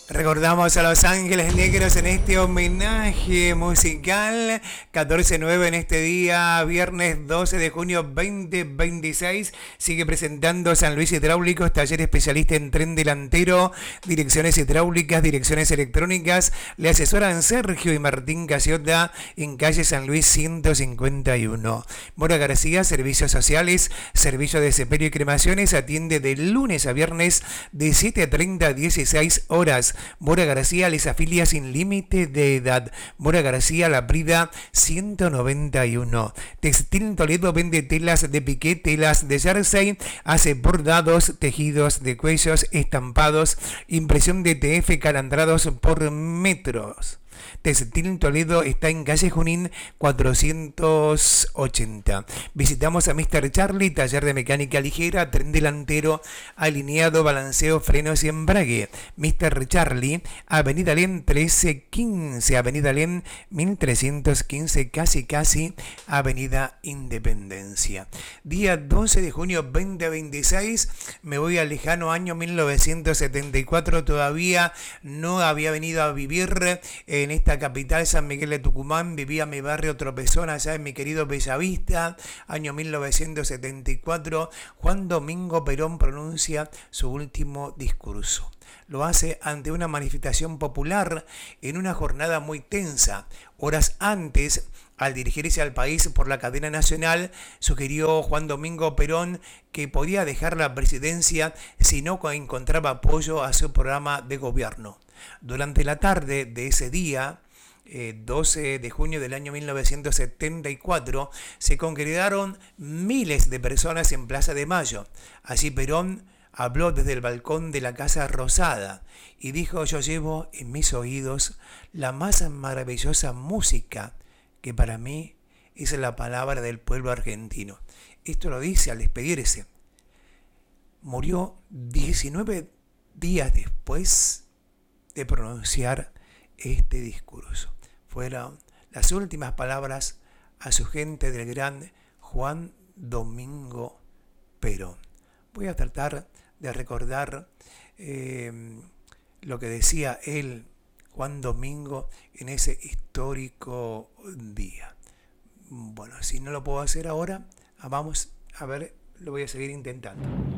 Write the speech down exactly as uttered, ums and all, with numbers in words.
Recordamos a Los Ángeles Negros en este homenaje musical. catorce nueve en este día, viernes doce de junio veinte veintiséis. Sigue presentando San Luis Hidráulicos, taller especialista en tren delantero, direcciones hidráulicas, direcciones electrónicas. Le asesoran Sergio y Martín Casiota en calle San Luis ciento cincuenta y uno. Mora García, servicios sociales, servicio de sepelio y cremaciones. Atiende de lunes a viernes de siete treinta a dieciséis horas. Mora García les afilia sin límite de edad. Mora García La Prida ciento noventa y uno. Textil Toledo vende telas de piqué, telas de jersey, hace bordados, tejidos de cuellos, estampados, impresión de T F calandrados por metros. Textil Toledo está en calle Junín cuatrocientos ochenta. Visitamos a mister Charlie, taller de mecánica ligera, tren delantero, alineado, balanceo, frenos y embrague. mister Charlie, Avenida Alem trece quince, Avenida Alem mil trescientos quince, casi casi Avenida Independencia. Día doce de junio veinte veintiséis, me voy al lejano año mil novecientos setenta y cuatro, todavía no había venido a vivir en esta capital, San Miguel de Tucumán. Vivía en mi barrio Tropezón, allá en mi querido Bellavista, año mil novecientos setenta y cuatro. Juan Domingo Perón pronuncia su último discurso. Lo hace ante una manifestación popular en una jornada muy tensa. Horas antes, al dirigirse al país por la cadena nacional, sugirió Juan Domingo Perón que podía dejar la presidencia si no encontraba apoyo a su programa de gobierno. Durante la tarde de ese día, eh, doce de junio del año mil novecientos setenta y cuatro, se congregaron miles de personas en Plaza de Mayo. Allí Perón habló desde el balcón de la Casa Rosada y dijo: yo llevo en mis oídos la más maravillosa música que para mí es la palabra del pueblo argentino. Esto lo dice al despedirse. Murió diecinueve días después de pronunciar este discurso. Fueron las últimas palabras a su gente del gran Juan Domingo Perón. Voy a tratar de recordar eh, lo que decía él, Juan Domingo, en ese histórico día. Bueno, si no lo puedo hacer ahora, vamos a ver, lo voy a seguir intentando.